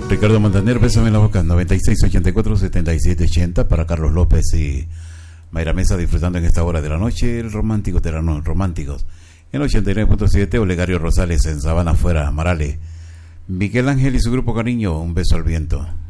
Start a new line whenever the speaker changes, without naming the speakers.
Ricardo Montaner, Bésame en la boca, 9684-7780 para Carlos López y Mayra Mesa, disfrutando en esta hora de la noche el romántico terreno, románticos. En 89.7, Olegario Rosales en Sabana Fuera, Marale. Miguel Ángel y su grupo Cariño, Un beso al viento.